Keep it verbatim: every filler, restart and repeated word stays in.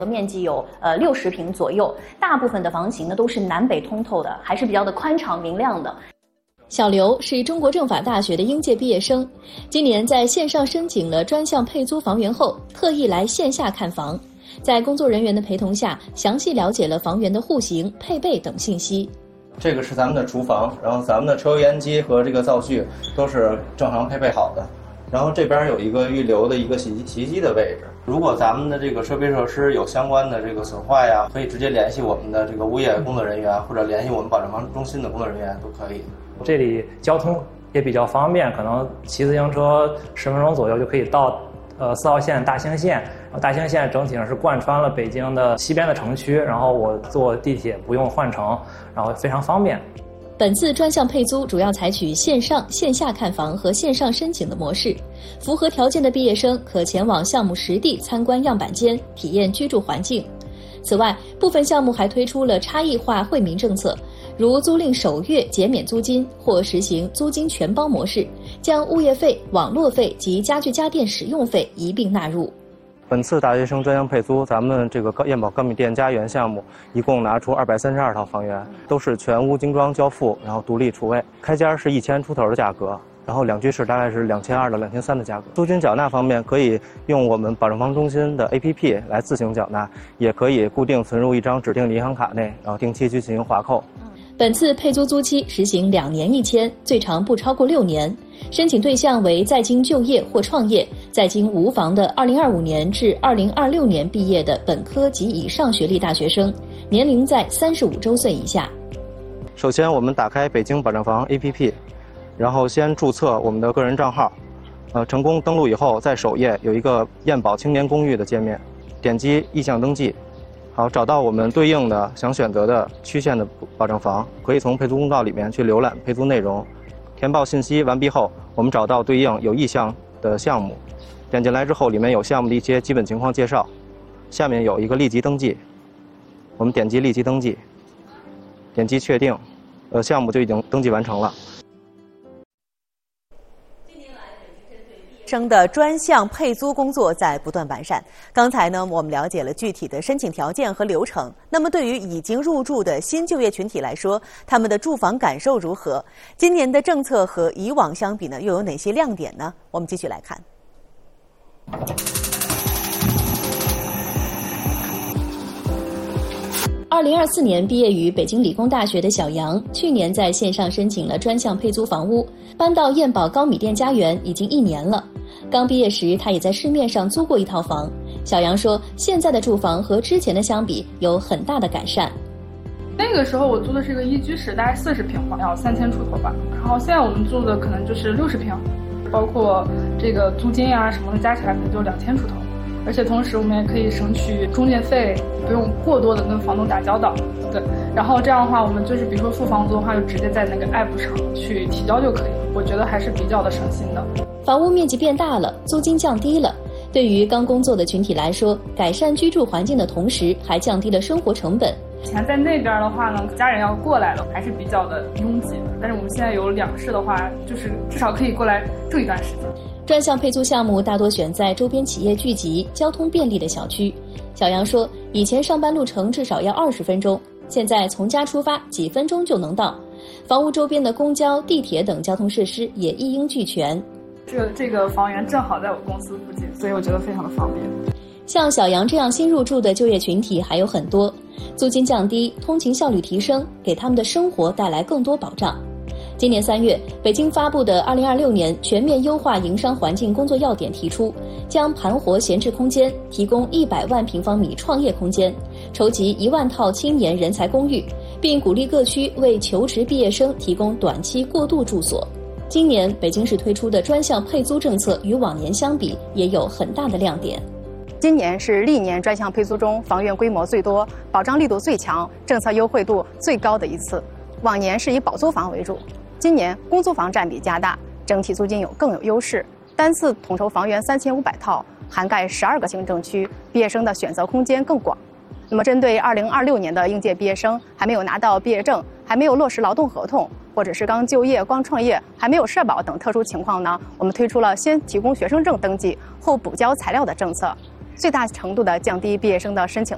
面积有呃六十平左右，大部分的房型呢都是南北通透的，还是比较的宽敞明亮的。 小刘是中国政法大学的应届毕业生，今年在线上申请了专项配租房源后，特意来线下看房，在工作人员的陪同下，详细了解了房源的户型、配备等信息。 这个是咱们的厨房，然后咱们的抽油烟机和这个灶具都是正常配备好的。然后这边有一个预留的一个洗洗衣机的位置，如果咱们的这个设备设施有相关的这个损坏呀，可以直接联系我们的这个物业工作人员，或者联系我们保障房中心的工作人员都可以。 这里交通也比较方便，可能骑自行车十分钟左右就可以到呃四号线大兴线。然后大兴线整体上是贯穿了北京的西边的城区，然后我坐地铁不用换乘，然后非常方便。 本次专项配租主要采取线上、线下看房和线上申请的模式，符合条件的毕业生可前往项目实地参观样板间，体验居住环境。此外，部分项目还推出了差异化惠民政策，如租赁首月减免租金或实行租金全包模式，将物业费、网络费及家具家电使用费一并纳入。 本次大学生专项配租，咱们这个燕宝高米店家园项目一共拿出二百三十二套房源，都是全屋精装交付，然后独立储位，开间是一千出头的价格，然后两居室大概是两千二到两千三的价格。租金缴纳方面，可以用我们保障房中心的 A P P 来自行缴纳，也可以固定存入一张指定的银行卡内，然后定期去进行划扣。 本次配租租期实行两年一签，最长不超过六年。申请对象为在京就业或创业、在京无房的二零二五年至二零二六年毕业的本科及以上学历大学生，年龄在三十五周岁以下。 首先，我们打开北京保障房 A P P， 然后先注册我们的个人账号，呃，成功登录以后，在首页有一个燕宝青年公寓的界面，点击意向登记。好，找到我们对应的想选择的区县的保障房，可以从配租公告里面去浏览配租内容，填报信息完毕后，我们找到对应有意向的项目，点进来之后，里面有项目的一些基本情况介绍，下面有一个立即登记，我们点击立即登记，点击确定，呃，项目就已经登记完成了。 生的专项配租工作在不断完善。刚才呢，我们了解了具体的申请条件和流程。那么，对于已经入住的新就业群体来说，他们的住房感受如何？今年的政策和以往相比呢，又有哪些亮点呢？我们继续来看。 二零二四年毕业于北京理工大学的小杨，去年在线上申请了专项配租房屋，搬到燕宝高米店家园已经一年了。刚毕业时，他也在市面上租过一套房。小杨说，现在的住房和之前的相比有很大的改善。 那个时候我租的是一个一居室，大概四十平，要三千出头吧。然后现在我们住的可能就是六十平，包括这个租金啊什么的加起来可能就两千出头。而且同时我们也可以省取中介费，不用过多的跟房东打交道，对。然后这样的话，我们就是比如说付房租的话，就直接在那个 app 上去提交就可以。我觉得还是比较的省心的。 房屋面积变大了，租金降低了，对于刚工作的群体来说，改善居住环境的同时，还降低了生活成本。 以前在那边的话呢，家人要过来了，还是比较的拥挤的。但是我们现在有两室的话，就是至少可以过来住一段时间。 专项配租项目大多选在周边企业聚集、交通便利的小区。小杨说，以前上班路程至少要二十分钟，现在从家出发几分钟就能到。房屋周边的公交、地铁等交通设施也一应俱全。 这个这个房源正好在我公司附近，所以我觉得非常的方便。 像小杨这样新入住的就业群体还有很多，租金降低，通勤效率提升，给他们的生活带来更多保障。今年三月，北京发布的二零二六年全面优化营商环境工作要点提出，将盘活闲置空间，提供一百万平方米创业空间，筹集一万套青年人才公寓，并鼓励各区为求职毕业生提供短期过渡住所。今年北京市推出的专项配租政策与往年相比，也有很大的亮点。 今年是历年专项配租中房源规模最多、保障力度最强、政策优惠度最高的一次。往年是以保租房为主，今年公租房占比加大，整体租金有更有优势。单次统筹房源三千五百套，涵盖十二个行政区，毕业生的选择空间更广。那么，针对二零二六年的应届毕业生还没有拿到毕业证、还没有落实劳动合同，或者是刚就业、刚创业、还没有社保等特殊情况呢，我们推出了先提供学生证登记后补交材料的政策，最大程度的降低毕业生的申请